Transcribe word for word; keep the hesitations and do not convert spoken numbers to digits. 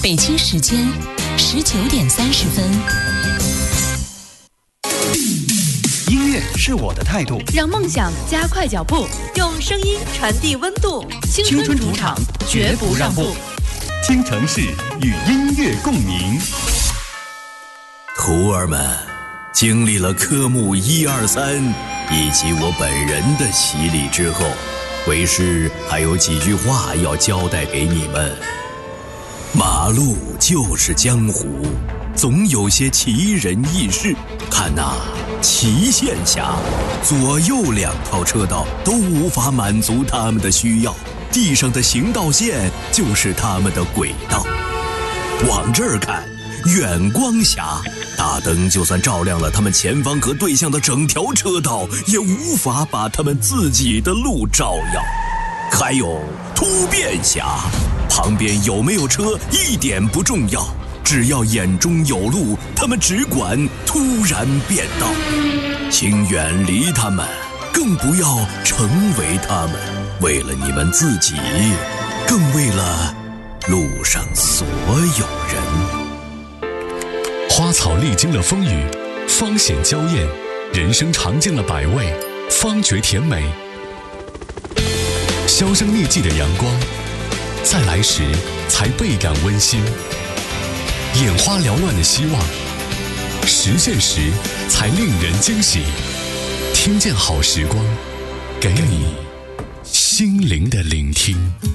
北京时间十九点三十分。 音乐是我的态度， 让梦想加快脚步，用声音传递温度。 青春主场，绝不让步。京城市与音乐共鸣。 徒儿们，经历了科目一二三以及我本人的洗礼之后，为师还有几句话要交代给你们。马路就是江湖，总有些奇人异事。看那齐县峡，左右两套车道都无法满足他们的需要，地上的行道线就是他们的轨道。往这儿看，远光峡，大灯就算照亮了他们前方和对向的整条车道，也无法把他们自己的路照耀。还有突变峡，旁边有没有车一点不重要，只要眼中有路，他们只管突然变道。请远离他们，更不要成为他们，为了你们自己，更为了路上所有人。 花草历经了风雨，方显娇艳；人生尝尽了百味，方觉甜美。销声匿迹的阳光，再来时才倍感温馨；眼花缭乱的希望，实现时才令人惊喜。听见好时光，给你心灵的聆听。